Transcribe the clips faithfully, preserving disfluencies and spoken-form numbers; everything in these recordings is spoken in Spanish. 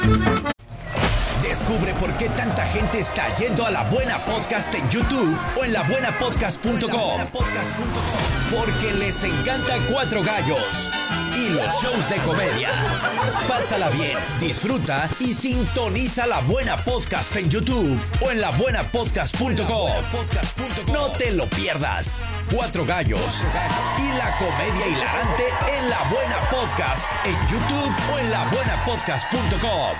Descubre por qué tanta gente está yendo a La Buena Podcast en YouTube o en la buena podcast punto com. Porque les encanta Cuatro Gallos y los shows de comedia. Pásala bien, disfruta y sintoniza La Buena Podcast en YouTube o en la buena podcast punto com. No te lo pierdas. Cuatro Gallos y la comedia hilarante en La Buena Podcast en YouTube o en la buena podcast punto com.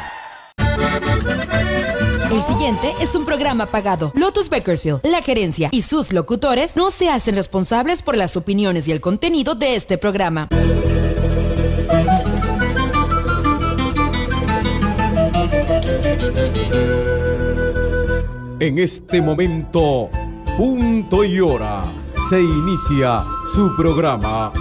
El siguiente es un programa pagado. Lotus Bakersfield, la gerencia y sus locutores no se hacen responsables por las opiniones y el contenido de este programa. En este momento, punto y hora, se inicia su programa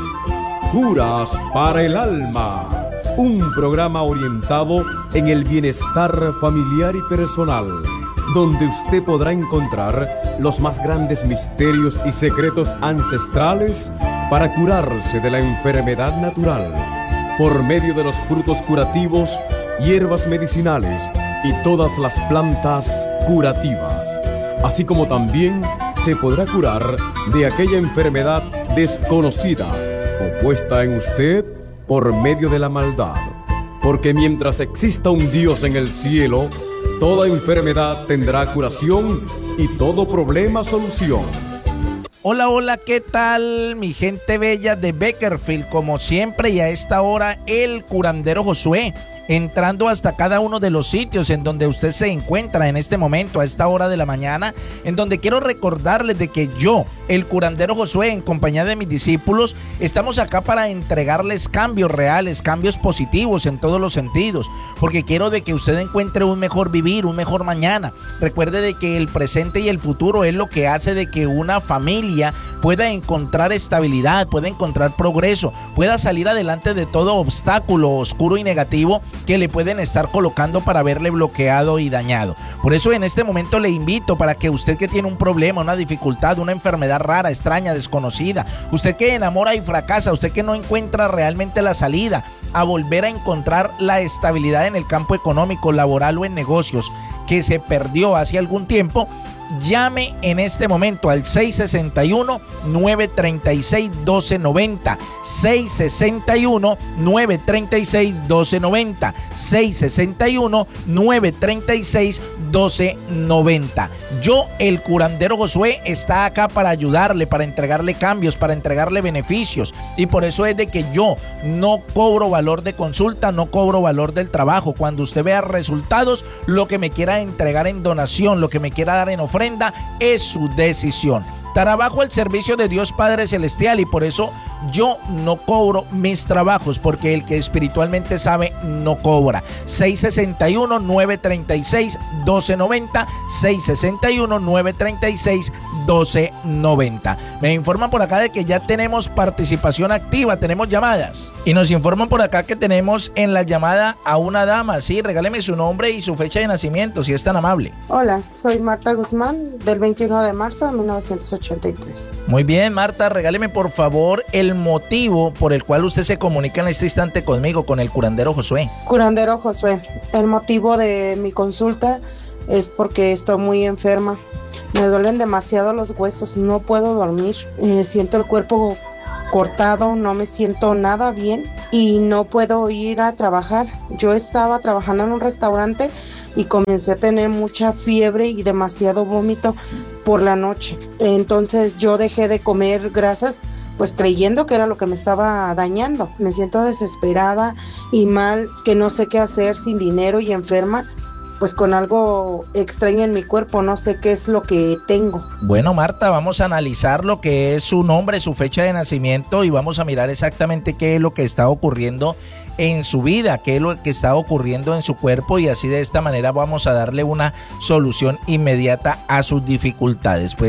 Curas para el Alma. Un programa orientado en el bienestar familiar y personal, donde usted podrá encontrar los más grandes misterios y secretos ancestrales para curarse de la enfermedad natural, por medio de los frutos curativos, hierbas medicinales y todas las plantas curativas, así como también se podrá curar de aquella enfermedad desconocida o puesta en usted por medio de la maldad, porque mientras exista un Dios en el cielo, toda enfermedad tendrá curación y todo problema solución. Hola, hola, ¿qué tal mi gente bella de Bakersfield? Como siempre y a esta hora, el curandero Josué, entrando hasta cada uno de los sitios en donde usted se encuentra en este momento, a esta hora de la mañana, en donde quiero recordarles de que yo, el curandero Josué, en compañía de mis discípulos, estamos acá para entregarles cambios reales, cambios positivos en todos los sentidos, porque quiero de que usted encuentre un mejor vivir, un mejor mañana. Recuerde de que el presente y el futuro es lo que hace de que una familia pueda encontrar estabilidad, pueda encontrar progreso, pueda salir adelante de todo obstáculo oscuro y negativo que le pueden estar colocando para verle bloqueado y dañado. Por eso en este momento le invito para que usted que tiene un problema, una dificultad, una enfermedad rara, extraña, desconocida, usted que enamora y fracasa, usted que no encuentra realmente la salida, a volver a encontrar la estabilidad en el campo económico, laboral o en negocios que se perdió hace algún tiempo, llame en este momento al seis seis uno, nueve tres seis, uno dos nueve cero, seis seis uno, nueve tres seis, uno dos nueve cero, seis seis uno, nueve tres seis, uno dos nueve cero. Yo, el curandero Josué, está acá para ayudarle, para entregarle cambios, para entregarle beneficios, y por eso es de que yo no cobro valor de consulta, no cobro valor del trabajo. Cuando usted vea resultados, lo que me quiera entregar en donación, lo que me quiera dar en ofrenda, es su decisión. Trabajo al servicio de Dios Padre Celestial y por eso yo no cobro mis trabajos, porque el que espiritualmente sabe no cobra. seis seis uno, nueve tres seis, uno dos nueve cero, seis seis uno, nueve tres seis, uno dos nueve cero. Me informan por acá de que ya tenemos participación activa, tenemos llamadas. Y nos informan por acá que tenemos en la llamada a una dama. Sí, regáleme su nombre y su fecha de nacimiento, si es tan amable. Hola, soy Marta Guzmán, del veintiuno de marzo de mil novecientos ochenta y tres. Muy bien, Marta, regáleme por favor el motivo por el cual usted se comunica en este instante conmigo, con el curandero Josué. Curandero Josué, el motivo de mi consulta es porque estoy muy enferma. Me duelen demasiado los huesos, no puedo dormir, eh, siento el cuerpo cortado, no me siento nada bien y no puedo ir a trabajar. Yo estaba trabajando en un restaurante y comencé a tener mucha fiebre y demasiado vómito por la noche. Entonces yo dejé de comer grasas, pues creyendo que era lo que me estaba dañando. Me siento desesperada y mal, que no sé qué hacer, sin dinero y enferma, pues con algo extraño en mi cuerpo, no sé qué es lo que tengo. Bueno, Marta, vamos a analizar lo que es su nombre, su fecha de nacimiento y vamos a mirar exactamente qué es lo que está ocurriendo en su vida, qué es lo que está ocurriendo en su cuerpo, y así de esta manera vamos a darle una solución inmediata a sus dificultades. Pues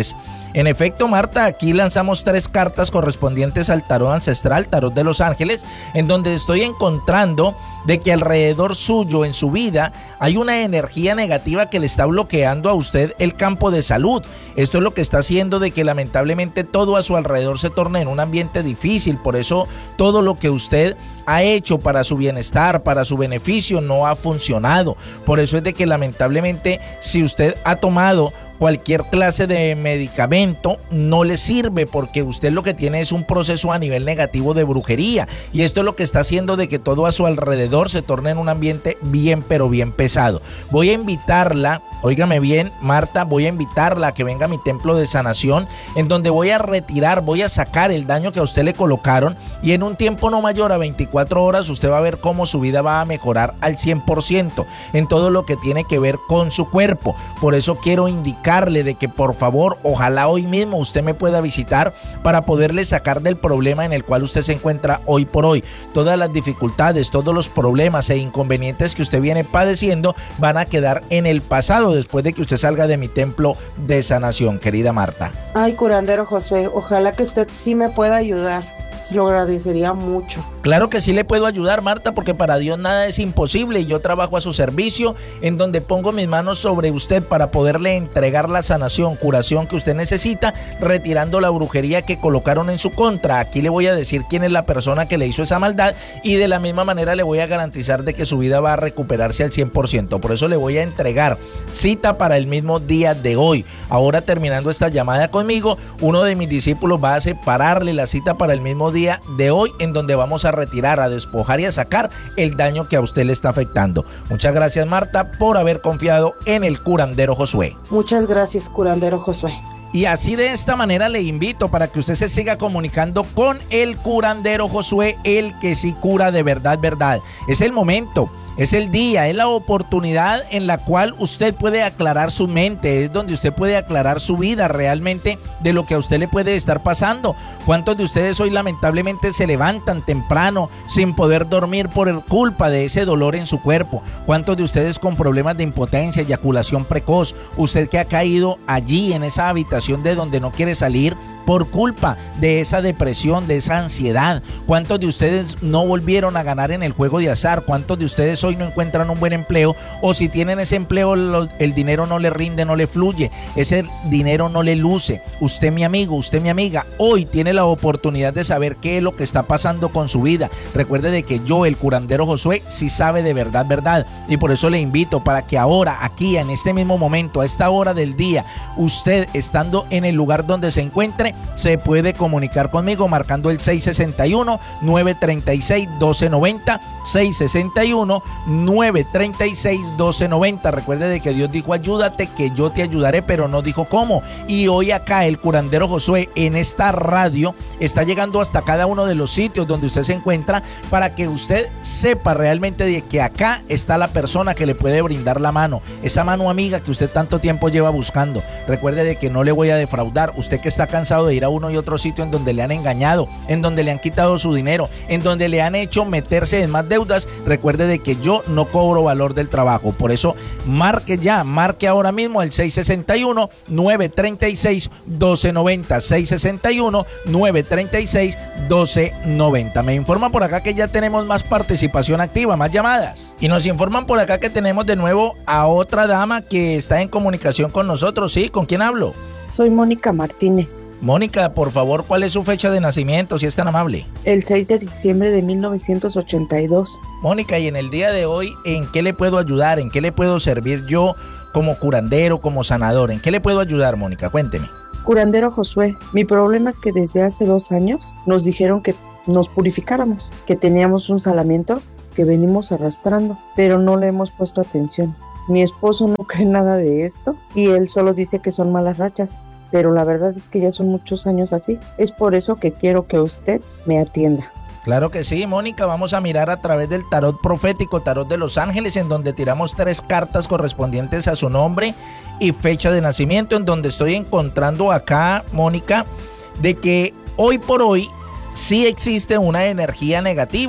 En efecto, Marta, aquí lanzamos tres cartas correspondientes al tarot ancestral, tarot de los ángeles, en donde estoy encontrando de que alrededor suyo en su vida hay una energía negativa que le está bloqueando a usted el campo de salud. Esto es lo que está haciendo de que lamentablemente todo a su alrededor se torne en un ambiente difícil. Por eso todo lo que usted ha hecho para su bienestar, para su beneficio, no ha funcionado. Por eso es de que lamentablemente si usted ha tomado cualquier clase de medicamento no le sirve, porque usted lo que tiene es un proceso a nivel negativo de brujería, y esto es lo que está haciendo de que todo a su alrededor se torne en un ambiente bien pero bien pesado. Voy a invitarla, óigame bien, Marta, voy a invitarla a que venga a mi templo de sanación, en donde voy a retirar, voy a sacar el daño que a usted le colocaron, y en un tiempo no mayor a veinticuatro horas usted va a ver cómo su vida va a mejorar al cien por ciento en todo lo que tiene que ver con su cuerpo. Por eso quiero indicar de que por favor, ojalá hoy mismo usted me pueda visitar para poderle sacar del problema en el cual usted se encuentra hoy por hoy. Todas las dificultades, todos los problemas e inconvenientes que usted viene padeciendo van a quedar en el pasado después de que usted salga de mi templo de sanación, querida Marta. Ay, curandero Josué, ojalá que usted sí me pueda ayudar. Se lo agradecería mucho. Claro que sí le puedo ayudar, Marta, porque para Dios nada es imposible, y yo trabajo a su servicio, en donde pongo mis manos sobre usted para poderle entregar la sanación, curación que usted necesita, retirando la brujería que colocaron en su contra. Aquí le voy a decir quién es la persona que le hizo esa maldad, y de la misma manera le voy a garantizar de que su vida va a recuperarse al cien por ciento. Por eso le voy a entregar cita para el mismo día de hoy. Ahora, terminando esta llamada conmigo, uno de mis discípulos va a separarle la cita para el mismo día de hoy, en donde vamos a retirar, a despojar y a sacar el daño que a usted le está afectando. Muchas gracias, Marta, por haber confiado en el curandero Josué. Muchas gracias, curandero Josué. Y así, de esta manera, le invito para que usted se siga comunicando con el curandero Josué, el que sí cura de verdad, verdad. Es el momento. Es el día, es la oportunidad en la cual usted puede aclarar su mente, es donde usted puede aclarar su vida realmente de lo que a usted le puede estar pasando. ¿Cuántos de ustedes hoy lamentablemente se levantan temprano sin poder dormir por culpa de ese dolor en su cuerpo? ¿Cuántos de ustedes con problemas de impotencia, eyaculación precoz? Usted que ha caído allí en esa habitación de donde no quiere salir por culpa de esa depresión, de esa ansiedad. ¿Cuántos de ustedes no volvieron a ganar en el juego de azar? ¿Cuántos de ustedes hoy no encuentran un buen empleo? O si tienen ese empleo, lo, el dinero no le rinde, no le fluye, ese dinero no le luce. Usted, mi amigo, usted, mi amiga, hoy tiene la oportunidad de saber qué es lo que está pasando con su vida. Recuerde de que yo, el curandero Josué, sí sabe de verdad, verdad. Y por eso le invito para que ahora, aquí, en este mismo momento, a esta hora del día, usted, estando en el lugar donde se encuentre, se puede comunicar conmigo marcando el seis sesenta y uno, nueve treinta y seis, doce noventa, seis sesenta y uno, nueve treinta y seis, doce noventa. Recuerde de que Dios dijo ayúdate, que yo te ayudaré, pero no dijo cómo. Y hoy acá el curandero Josué en esta radio está llegando hasta cada uno de los sitios donde usted se encuentra, para que usted sepa realmente de que acá está la persona que le puede brindar la mano, esa mano amiga que usted tanto tiempo lleva buscando. Recuerde de que no le voy a defraudar. Usted que está cansado de ir a uno y otro sitio en donde le han engañado, en donde le han quitado su dinero, en donde le han hecho meterse en más deudas, recuerde de que yo no cobro valor del trabajo. Por eso marque ya, marque ahora mismo el seis sesenta y uno, nueve treinta y seis, doce noventa, seis sesenta y uno, nueve treinta y seis, doce noventa. Me informan por acá que ya tenemos más participación activa, más llamadas, y nos informan por acá que tenemos de nuevo a otra dama que está en comunicación con nosotros. ¿Sí? ¿Con quién hablo? Soy Mónica Martínez. Mónica, por favor, ¿cuál es su fecha de nacimiento, si es tan amable? El seis de diciembre de mil novecientos ochenta y dos. Mónica, y en el día de hoy, ¿en qué le puedo ayudar? ¿En qué le puedo servir yo como curandero, como sanador? ¿En qué le puedo ayudar, Mónica? Cuénteme. Curandero Josué, mi problema es que desde hace dos años nos dijeron que nos purificáramos, que teníamos un salamiento que venimos arrastrando, pero no le hemos puesto atención. Mi esposo no cree nada de esto y él solo dice que son malas rachas, pero la verdad es que ya son muchos años así. Es por eso que quiero que usted me atienda. Claro que sí, Mónica. Vamos a mirar a través del tarot profético, tarot de los ángeles, en donde tiramos tres cartas correspondientes a su nombre y fecha de nacimiento, en donde estoy encontrando acá, Mónica, de que hoy por hoy sí existe una energía negativa.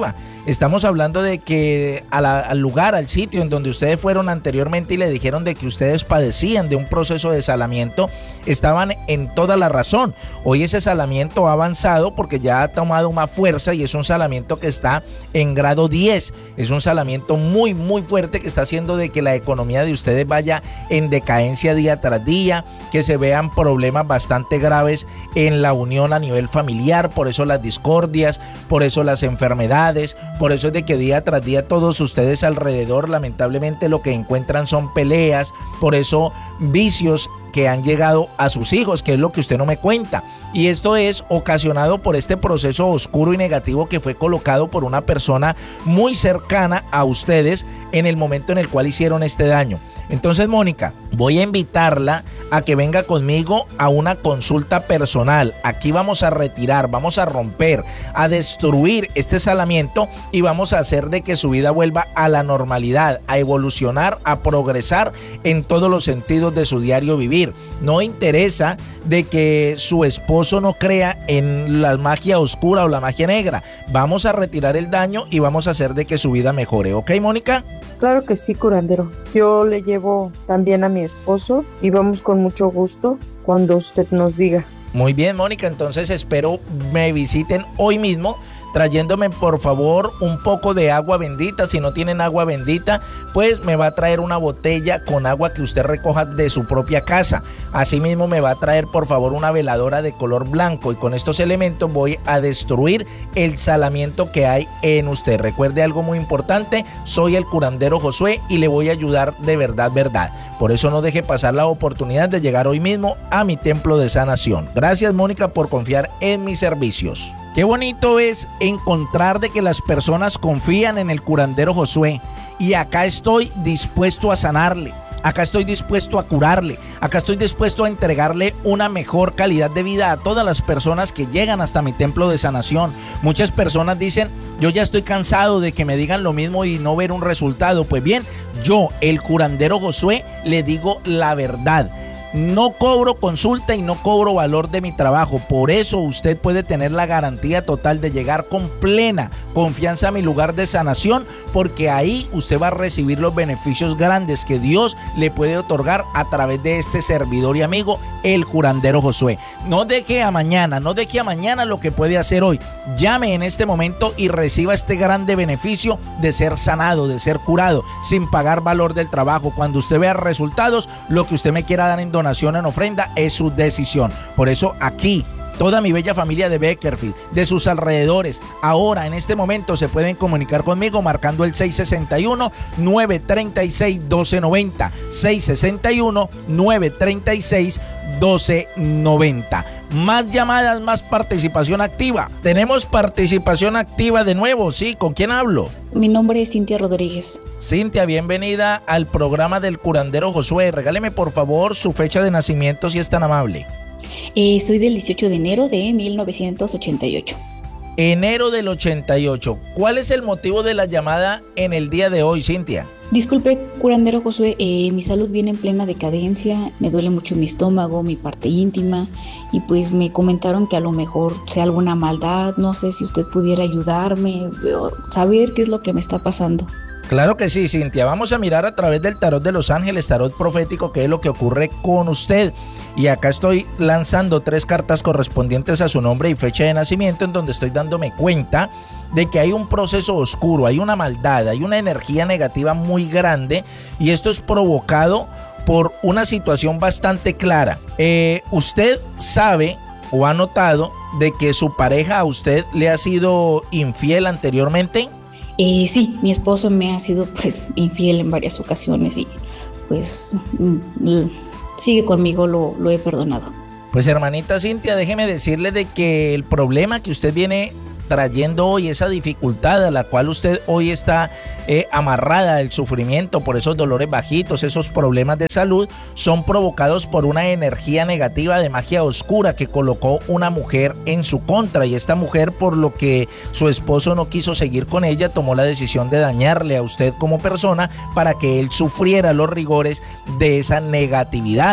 Estamos hablando de que a la, al lugar, al sitio en donde ustedes fueron anteriormente y le dijeron de que ustedes padecían de un proceso de salamiento, estaban en toda la razón. Hoy ese salamiento ha avanzado porque ya ha tomado más fuerza y es un salamiento que está en grado diez. Es un salamiento muy, muy fuerte que está haciendo de que la economía de ustedes vaya en decadencia día tras día, que se vean problemas bastante graves en la unión a nivel familiar, por eso las discordias, por eso las enfermedades, por eso es de que día tras día todos ustedes alrededor lamentablemente lo que encuentran son peleas, por eso vicios que han llegado a sus hijos, que es lo que usted no me cuenta. Y esto es ocasionado por este proceso oscuro y negativo que fue colocado por una persona muy cercana a ustedes en el momento en el cual hicieron este daño. Entonces, Mónica, voy a invitarla a que venga conmigo a una consulta personal. Aquí vamos a retirar, vamos a romper, a destruir este salamiento y vamos a hacer de que su vida vuelva a la normalidad, a evolucionar, a progresar en todos los sentidos de su diario vivir. No interesa de que su esposo no crea en la magia oscura o la magia negra. Vamos a retirar el daño y vamos a hacer de que su vida mejore. ¿Ok, Mónica? Claro que sí, curandero. Yo le llevo también a mi esposo y vamos con mucho gusto cuando usted nos diga. Muy bien, Mónica, entonces espero me visiten hoy mismo trayéndome por favor un poco de agua bendita. Si no tienen agua bendita, pues me va a traer una botella con agua que usted recoja de su propia casa. Asimismo me va a traer por favor una veladora de color blanco y con estos elementos voy a destruir el salamiento que hay en usted. Recuerde algo muy importante, soy el curandero Josué y le voy a ayudar de verdad, verdad. Por eso no deje pasar la oportunidad de llegar hoy mismo a mi templo de sanación. Gracias, Mónica, por confiar en mis servicios. Qué bonito es encontrar de que las personas confían en el curandero Josué. Y acá estoy dispuesto a sanarle. Acá estoy dispuesto a curarle. Acá estoy dispuesto a entregarle una mejor calidad de vida a todas las personas que llegan hasta mi templo de sanación. Muchas personas dicen, yo ya estoy cansado de que me digan lo mismo y no ver un resultado. Pues bien, yo, el curandero Josué, le digo la verdad. No cobro consulta y no cobro valor de mi trabajo. Por eso usted puede tener la garantía total de llegar con plena confianza a mi lugar de sanación, porque ahí usted va a recibir los beneficios grandes que Dios le puede otorgar a través de este servidor y amigo, el curandero Josué. No deje a mañana, no deje a mañana lo que puede hacer hoy. Llame en este momento y reciba este grande beneficio de ser sanado, de ser curado, sin pagar valor del trabajo. Cuando usted vea resultados, lo que usted me quiera dar en donación, en ofrenda, es su decisión. Por eso aquí, toda mi bella familia de Beckerfield, de sus alrededores, ahora en este momento se pueden comunicar conmigo marcando el seis seis uno, nueve tres seis, uno dos nueve cero, seis seis uno, nueve tres seis, uno dos nueve cero. Más llamadas, más participación activa. Tenemos participación activa de nuevo, ¿sí? ¿Con quién hablo? Mi nombre es Cintia Rodríguez. Cintia, bienvenida al programa del curandero Josué. Regáleme por favor su fecha de nacimiento si es tan amable. Eh, soy del dieciocho de enero de mil novecientos ochenta y ocho. Enero del ochenta y ocho. ¿Cuál es el motivo de la llamada en el día de hoy, Cintia? Disculpe, curandero Josué, eh, mi salud viene en plena decadencia, me duele mucho mi estómago, mi parte íntima, y pues me comentaron que a lo mejor sea alguna maldad. No sé si usted pudiera ayudarme, saber qué es lo que me está pasando. Claro que sí, Cintia. Vamos a mirar a través del tarot de los ángeles, tarot profético, qué es lo que ocurre con usted. Y acá estoy lanzando tres cartas correspondientes a su nombre y fecha de nacimiento, en donde estoy dándome cuenta de que hay un proceso oscuro, hay una maldad, hay una energía negativa muy grande, y esto es provocado por una situación bastante clara. Eh, usted sabe o ha notado de que su pareja a usted le ha sido infiel anteriormente. Eh, sí, mi esposo me ha sido pues infiel en varias ocasiones y pues mm, sigue conmigo, lo, lo he perdonado. Pues hermanita Cintia, déjeme decirle de que el problema que usted viene trayendo hoy, esa dificultad a la cual usted hoy está eh, amarrada, el sufrimiento por esos dolores bajitos, esos problemas de salud, son provocados por una energía negativa de magia oscura que colocó una mujer en su contra, y esta mujer, por lo que su esposo no quiso seguir con ella, tomó la decisión de dañarle a usted como persona para que él sufriera los rigores de esa negatividad.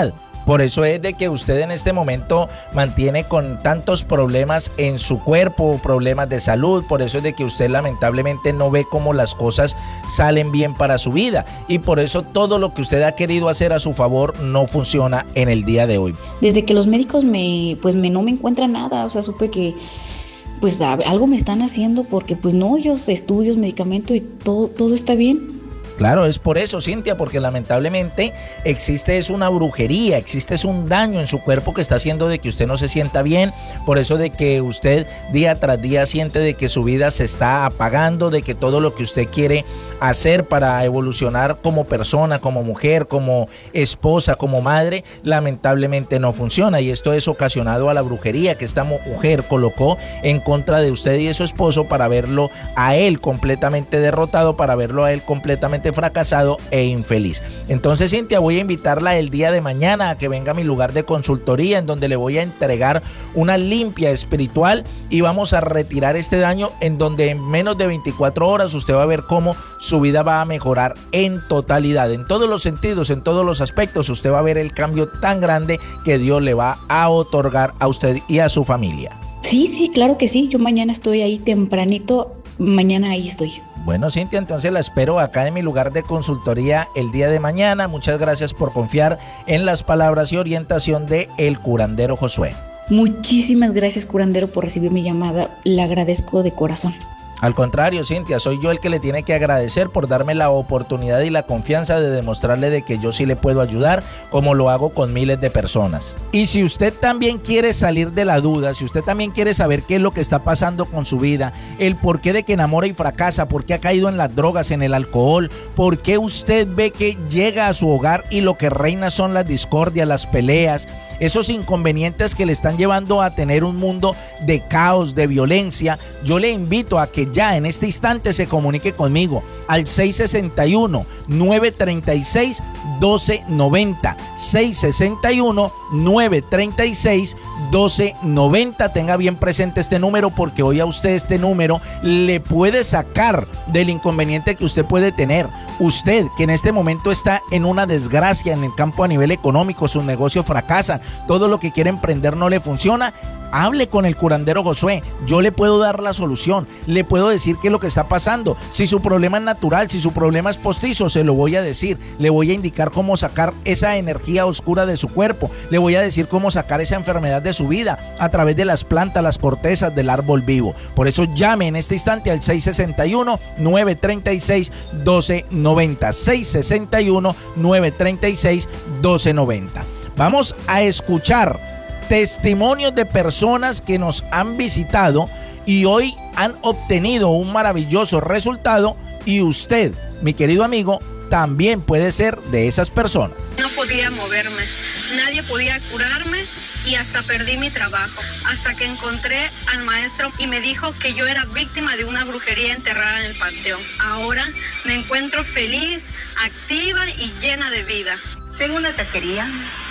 Por eso es de que usted en este momento mantiene con tantos problemas en su cuerpo, problemas de salud. Por eso es de que usted lamentablemente no ve cómo las cosas salen bien para su vida. Y por eso todo lo que usted ha querido hacer a su favor no funciona en el día de hoy. Desde que los médicos me, pues me no me encuentran nada, o sea, supe que pues algo me están haciendo porque pues no, ellos estudios, medicamento y todo, todo está bien. Claro, es por eso, Cintia, porque lamentablemente existe es una brujería, existe es un daño en su cuerpo que está haciendo de que usted no se sienta bien, por eso de que usted día tras día siente de que su vida se está apagando, de que todo lo que usted quiere hacer para evolucionar como persona, como mujer, como esposa, como madre, lamentablemente no funciona, y esto es ocasionado a la brujería que esta mujer colocó en contra de usted y de su esposo para verlo a él completamente derrotado, para verlo a él completamente fracasado e infeliz. Entonces, Cintia, voy a invitarla el día de mañana a que venga a mi lugar de consultoría, en donde le voy a entregar una limpia espiritual y vamos a retirar este daño, en donde en menos de veinticuatro horas usted va a ver cómo su vida va a mejorar en totalidad, en todos los sentidos, en todos los aspectos. Usted va a ver el cambio tan grande que Dios le va a otorgar a usted y a su familia. Sí, sí, claro que sí. Yo mañana estoy ahí tempranito. Mañana ahí estoy. Bueno, Cintia, entonces la espero acá en mi lugar de consultoría el día de mañana. Muchas gracias por confiar en las palabras y orientación de el curandero Josué. Muchísimas gracias, curandero, por recibir mi llamada. Le agradezco de corazón. Al contrario, Cintia, soy yo el que le tiene que agradecer por darme la oportunidad y la confianza de demostrarle de que yo sí le puedo ayudar, como lo hago con miles de personas. Y si usted también quiere salir de la duda, si usted también quiere saber qué es lo que está pasando con su vida, el porqué de que enamora y fracasa, por qué ha caído en las drogas, en el alcohol, por qué usted ve que llega a su hogar y lo que reina son las discordias, las peleas, esos inconvenientes que le están llevando a tener un mundo de caos, de violencia, yo le invito a que ya en este instante se comunique conmigo al seis sesenta y uno, nueve treinta y seis, doce noventa, seis sesenta y uno, nueve treinta y seis, doce noventa. Tenga bien presente este número, porque hoy a usted este número le puede sacar del inconveniente que usted puede tener. Usted que en este momento está en una desgracia en el campo a nivel económico, sus negocios fracasan, todo lo que quiere emprender no le funciona, hable con el curandero Josué. Yo le puedo dar la solución, le puedo decir qué es lo que está pasando. Si su problema es natural, si su problema es postizo, se lo voy a decir. Le voy a indicar cómo sacar esa energía oscura de su cuerpo, le voy a decir cómo sacar esa enfermedad de su vida a través de las plantas, las cortezas del árbol vivo. Por eso llame en este instante al seis sesenta y uno, nueve treinta y seis, doce noventa, seis sesenta y uno, nueve treinta y seis, doce noventa. Vamos a escuchar testimonios de personas que nos han visitado y hoy han obtenido un maravilloso resultado, y usted, mi querido amigo, también puede ser de esas personas. No podía moverme, nadie podía curarme y hasta perdí mi trabajo, hasta que encontré al maestro y me dijo que yo era víctima de una brujería enterrada en el panteón. Ahora me encuentro feliz, activa y llena de vida. Tengo una taquería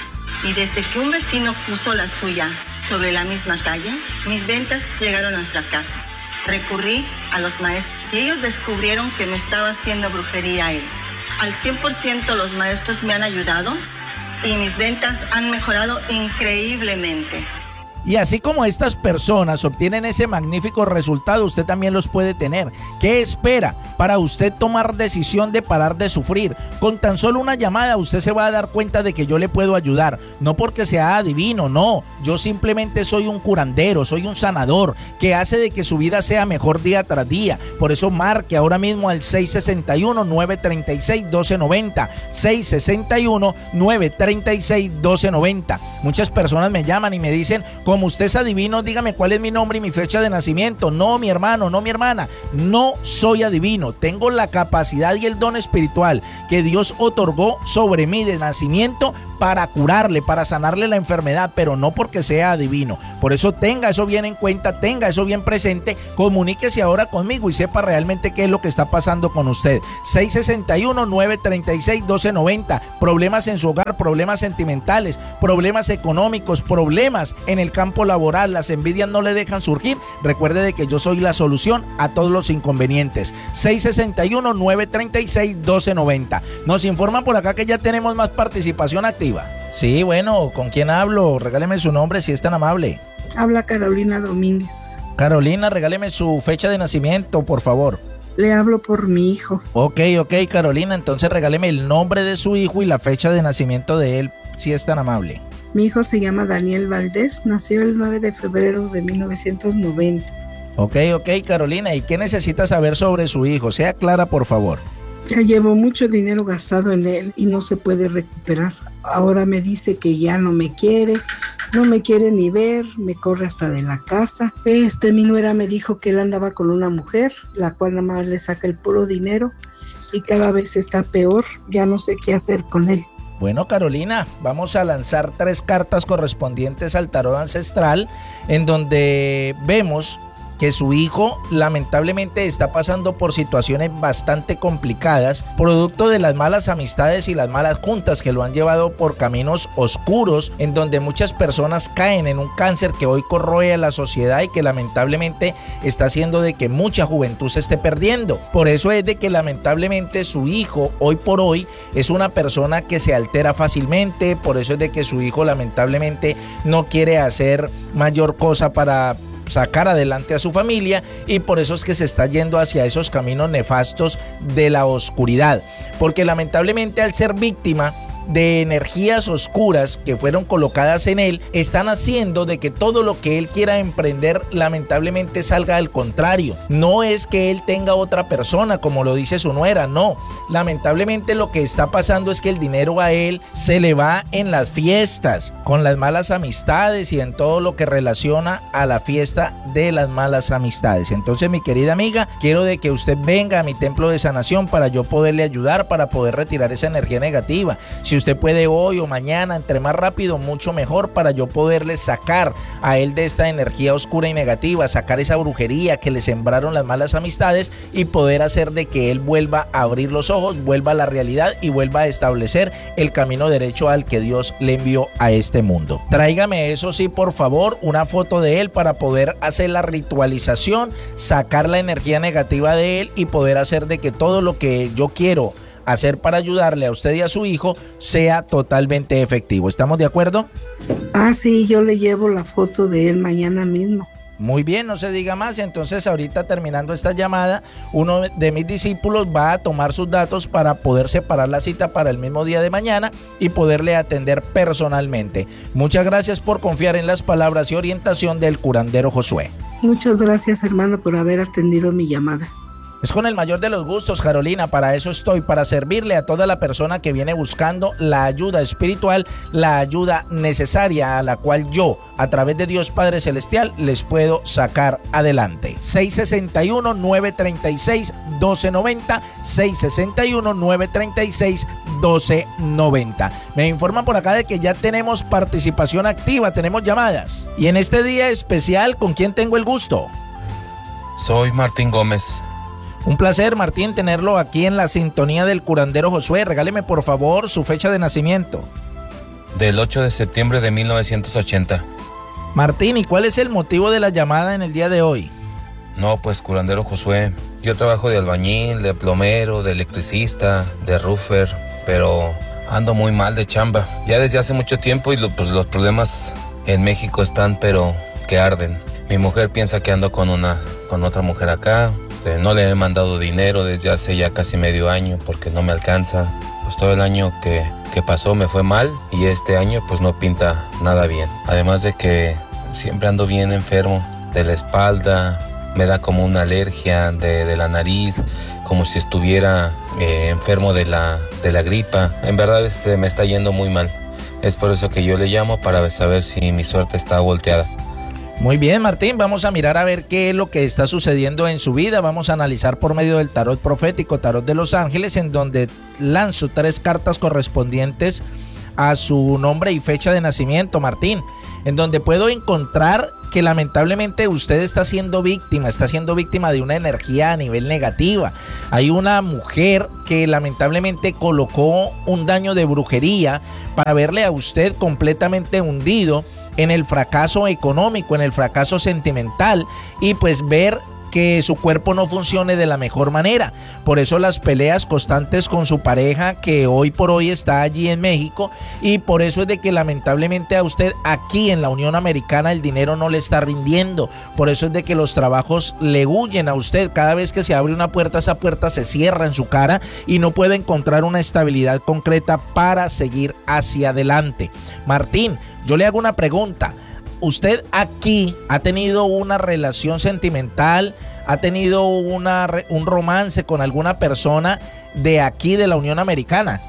y desde que un vecino puso la suya sobre la misma calle, mis ventas llegaron al fracaso. Recurrí a los maestros y ellos descubrieron que me estaba haciendo brujería él. Al cien por ciento los maestros me han ayudado y mis ventas han mejorado increíblemente. Y así como estas personas obtienen ese magnífico resultado, usted también los puede tener. ¿Qué espera para usted tomar decisión de parar de sufrir? Con tan solo una llamada usted se va a dar cuenta de que yo le puedo ayudar. No porque sea adivino, no. Yo simplemente soy un curandero, soy un sanador que hace de que su vida sea mejor día tras día. Por eso marque ahora mismo al seis sesenta y uno, nueve treinta y seis, doce noventa. seis sesenta y uno, nueve treinta y seis, doce noventa. Muchas personas me llaman y me dicen: como usted es adivino, dígame cuál es mi nombre y mi fecha de nacimiento. No, mi hermano, no, mi hermana, no soy adivino. Tengo la capacidad y el don espiritual que Dios otorgó sobre mí de nacimiento para curarle, para sanarle la enfermedad, pero no porque sea adivino. Por eso tenga eso bien en cuenta, tenga eso bien presente, comuníquese ahora conmigo y sepa realmente qué es lo que está pasando con usted. seis sesenta y uno, nueve treinta y seis, doce noventa. Problemas en su hogar, problemas sentimentales, problemas económicos, problemas en el campo laboral, las envidias no le dejan surgir. Recuerde de que yo soy la solución a todos los inconvenientes. seis sesenta y uno, nueve treinta y seis, doce noventa. Nos informan por acá que ya tenemos más participación activa. Sí, bueno, ¿con quién hablo? Regáleme su nombre si es tan amable. Habla Carolina Domínguez. Carolina, regáleme su fecha de nacimiento, por favor. Le hablo por mi hijo. Ok, ok, Carolina, entonces regáleme el nombre de su hijo y la fecha de nacimiento de él, si es tan amable. Mi hijo se llama Daniel Valdés, nació el nueve de febrero de mil novecientos noventa. Ok, ok, Carolina, ¿y qué necesita saber sobre su hijo? Sea clara, por favor. Ya llevo mucho dinero gastado en él y no se puede recuperar. Ahora me dice que ya no me quiere, no me quiere ni ver, me corre hasta de la casa. Este, mi nuera me dijo que él andaba con una mujer, la cual nada más le saca el puro dinero y cada vez está peor, ya no sé qué hacer con él. Bueno, Carolina, vamos a lanzar tres cartas correspondientes al tarot ancestral, en donde vemos que su hijo lamentablemente está pasando por situaciones bastante complicadas, producto de las malas amistades y las malas juntas que lo han llevado por caminos oscuros, en donde muchas personas caen en un cáncer que hoy corroe a la sociedad y que lamentablemente está haciendo de que mucha juventud se esté perdiendo. Por eso es de que lamentablemente su hijo hoy por hoy es una persona que se altera fácilmente, por eso es de que su hijo lamentablemente no quiere hacer mayor cosa para sacar adelante a su familia, y por eso es que se está yendo hacia esos caminos nefastos de la oscuridad, porque lamentablemente al ser víctima de energías oscuras que fueron colocadas en él, están haciendo de que todo lo que él quiera emprender lamentablemente salga al contrario. No es que él tenga otra persona como lo dice su nuera, no, lamentablemente lo que está pasando es que el dinero a él se le va en las fiestas, con las malas amistades y en todo lo que relaciona a la fiesta de las malas amistades. Entonces, mi querida amiga, quiero de que usted venga a mi templo de sanación para yo poderle ayudar, para poder retirar esa energía negativa. Si usted puede hoy o mañana, entre más rápido, mucho mejor, para yo poderle sacar a él de esta energía oscura y negativa, sacar esa brujería que le sembraron las malas amistades y poder hacer de que él vuelva a abrir los ojos, vuelva a la realidad y vuelva a establecer el camino derecho al que Dios le envió a este mundo. Tráigame, eso sí, por favor, una foto de él para poder hacer la ritualización, sacar la energía negativa de él y poder hacer de que todo lo que yo quiero hacer para ayudarle a usted y a su hijo sea totalmente efectivo. ¿Estamos de acuerdo? Ah, sí, yo le llevo la foto de él mañana mismo. Muy bien, no se diga más. Entonces, ahorita terminando esta llamada, uno de mis discípulos va a tomar sus datos para poder separar la cita para el mismo día de mañana y poderle atender personalmente. Muchas gracias por confiar en las palabras y orientación del curandero Josué. Muchas gracias, hermano, por haber atendido mi llamada. Es con el mayor de los gustos, Carolina, para eso estoy, para servirle a toda la persona que viene buscando la ayuda espiritual, la ayuda necesaria a la cual yo, a través de Dios Padre Celestial, les puedo sacar adelante. seis seis uno, nueve tres seis, uno dos nueve cero, seis seis uno, nueve tres seis, uno dos nueve cero. Me informan por acá de que ya tenemos participación activa, tenemos llamadas. Y en este día especial, ¿con quién tengo el gusto? Soy Martín Gómez. Un placer, Martín, tenerlo aquí en la sintonía del curandero Josué. Regáleme, por favor, su fecha de nacimiento. Del ocho de septiembre de mil novecientos ochenta. Martín, ¿y cuál es el motivo de la llamada en el día de hoy? No, pues, curandero Josué, yo trabajo de albañil, de plomero, de electricista, de roofer, pero ando muy mal de chamba. Ya desde hace mucho tiempo y lo, pues los problemas en México están, pero que arden. Mi mujer piensa que ando con una, con otra mujer acá. No le he mandado dinero desde hace ya casi medio año porque no me alcanza. Pues todo el año que, que pasó me fue mal y este año pues no pinta nada bien. Además de que siempre ando bien enfermo de la espalda, me da como una alergia de, de la nariz, como si estuviera eh, enfermo de la, de la gripa. En verdad este, me está yendo muy mal. Es por eso que yo le llamo para saber si mi suerte está volteada. Muy bien, Martín, vamos a mirar a ver qué es lo que está sucediendo en su vida. Vamos a analizar por medio del tarot profético, tarot de los ángeles, en donde lanzo tres cartas correspondientes a su nombre y fecha de nacimiento, Martín, en donde puedo encontrar que lamentablemente usted está siendo víctima, está siendo víctima de una energía a nivel negativa. Hay una mujer que lamentablemente colocó un daño de brujería para verle a usted completamente hundido en el fracaso económico, en el fracaso sentimental, y pues ver que su cuerpo no funcione de la mejor manera. Por eso las peleas constantes con su pareja, que hoy por hoy está allí en México, y por eso es de que lamentablemente a usted aquí en la Unión Americana el dinero no le está rindiendo. Por eso es de que los trabajos le huyen a usted. Cada vez que se abre una puerta, esa puerta se cierra en su cara y no puede encontrar una estabilidad concreta para seguir hacia adelante. Martín, yo le hago una pregunta. ¿Usted aquí ha tenido una relación sentimental, ha tenido una, un romance con alguna persona de aquí de la Unión Americana?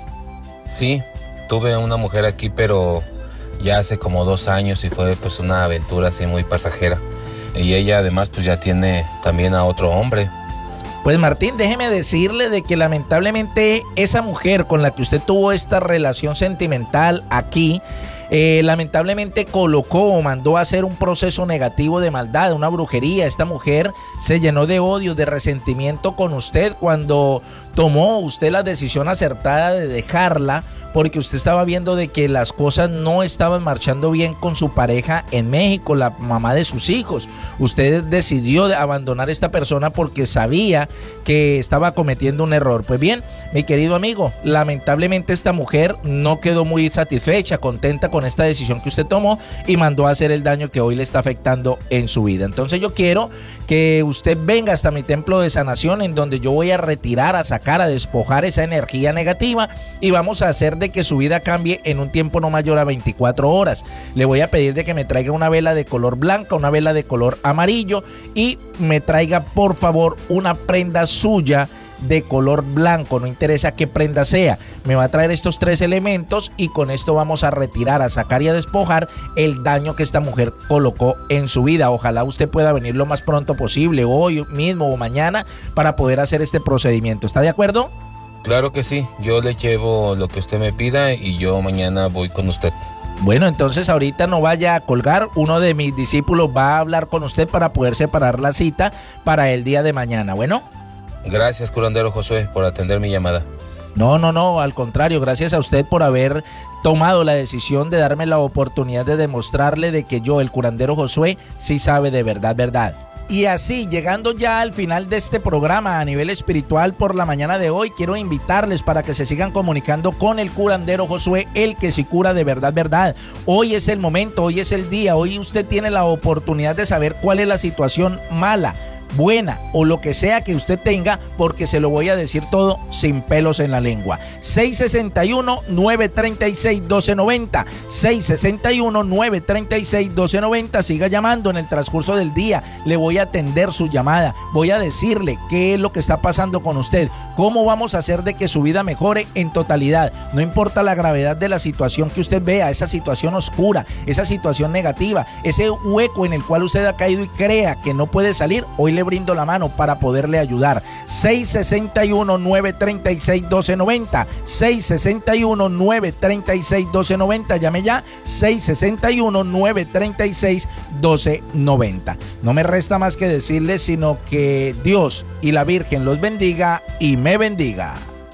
Sí, tuve una mujer aquí, pero ya hace como dos años y fue pues una aventura así muy pasajera. Y ella además pues ya tiene también a otro hombre. Pues Martín, déjeme decirle de que lamentablemente esa mujer con la que usted tuvo esta relación sentimental aquí, Eh, lamentablemente colocó o mandó a hacer un proceso negativo de maldad, una brujería. Esta mujer se llenó de odio, de resentimiento con usted cuando tomó usted la decisión acertada de dejarla, porque usted estaba viendo de que las cosas no estaban marchando bien con su pareja en México, la mamá de sus hijos. Usted decidió de abandonar a esta persona porque sabía que estaba cometiendo un error. Pues bien, mi querido amigo, lamentablemente esta mujer no quedó muy satisfecha, contenta con esta decisión que usted tomó y mandó a hacer el daño que hoy le está afectando en su vida. Entonces yo quiero que usted venga hasta mi templo de sanación, en donde yo voy a retirar, a sacar, a despojar esa energía negativa y vamos a hacer de que su vida cambie en un tiempo no mayor a veinticuatro horas. Le voy a pedir de que me traiga una vela de color blanca, una vela de color amarillo y me traiga por favor una prenda suya de color blanco, no interesa qué prenda sea. Me va a traer estos tres elementos y con esto vamos a retirar, a sacar y a despojar el daño que esta mujer colocó en su vida. Ojalá usted pueda venir lo más pronto posible, hoy mismo o mañana, para poder hacer este procedimiento. ¿Está de acuerdo? Claro que sí, yo le llevo lo que usted me pida y yo mañana voy con usted. Bueno, entonces ahorita no vaya a colgar, uno de mis discípulos va a hablar con usted para poder separar la cita para el día de mañana. Bueno. Gracias, curandero Josué, por atender mi llamada. No, no, no, al contrario, gracias a usted por haber tomado la decisión de darme la oportunidad de demostrarle de que yo, el curandero Josué, sí sabe de verdad, verdad. Y así, llegando ya al final de este programa a nivel espiritual por la mañana de hoy, quiero invitarles para que se sigan comunicando con el curandero Josué, el que sí cura de verdad, verdad. Hoy es el momento, hoy es el día, hoy usted tiene la oportunidad de saber cuál es la situación mala, buena o lo que sea que usted tenga, porque se lo voy a decir todo sin pelos en la lengua. seis seis uno, nueve tres seis, uno dos nueve cero, seis seis uno, nueve tres seis, uno dos nueve cero. Siga llamando en el transcurso del día, le voy a atender su llamada, voy a decirle qué es lo que está pasando con usted, cómo vamos a hacer de que su vida mejore en totalidad. No importa la gravedad de la situación que usted vea, esa situación oscura, esa situación negativa, ese hueco en el cual usted ha caído y crea que no puede salir, hoy le brindo la mano para poderle ayudar. seis seis uno, nueve tres seis, uno dos nueve cero, seis seis uno, nueve tres seis, uno dos nueve cero. Llame ya, seis seis uno, nueve tres seis, uno dos nueve cero. No me resta más que decirles sino que Dios y la Virgen los bendiga y me bendiga.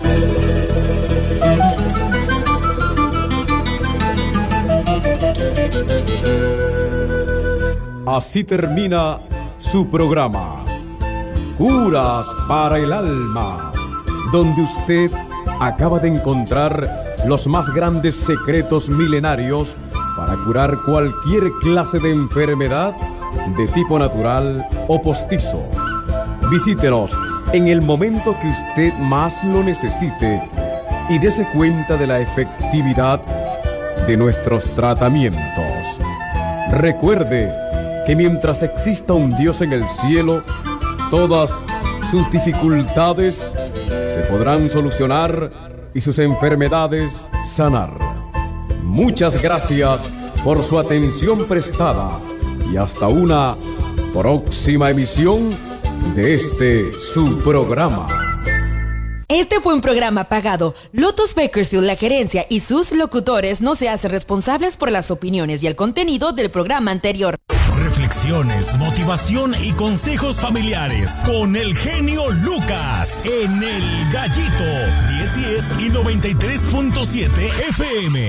Así termina su programa Curas para el Alma, donde usted acaba de encontrar los más grandes secretos milenarios para curar cualquier clase de enfermedad de tipo natural o postizo. Visítenos en el momento que usted más lo necesite y dése cuenta de la efectividad de nuestros tratamientos. Recuerde que mientras exista un Dios en el cielo, todas sus dificultades se podrán solucionar y sus enfermedades sanar. Muchas gracias por su atención prestada y hasta una próxima emisión de este su programa. Este fue un programa pagado. Lotus Bakersfield, la gerencia y sus locutores no se hacen responsables por las opiniones y el contenido del programa anterior. Reflexiones, motivación y consejos familiares con el genio Lucas en El Gallito diez diez y noventa y tres punto siete F M.